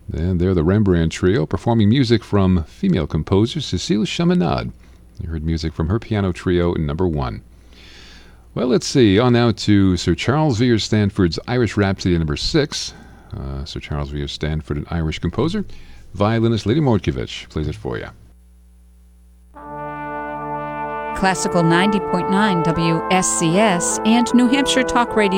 And they're the Rembrandt Trio, performing music from female composer Cécile Chaminade. You heard music from her piano trio in number 1. Well, let's see. On now to Sir Charles Villiers Stanford's Irish Rhapsody number 6. Sir Charles Villiers Stanford, an Irish composer. Violinist Lady Mordkovich plays it for you. Classical 90.9 WSCS and New Hampshire Talk Radio